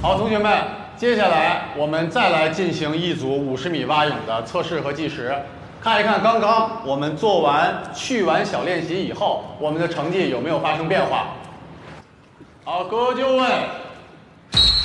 好，同学们，接下来我们再来进行一组50米蛙泳的测试和计时，看一看刚刚我们做完去完小练习以后，我们的成绩有没有发生变化。好，各位就位。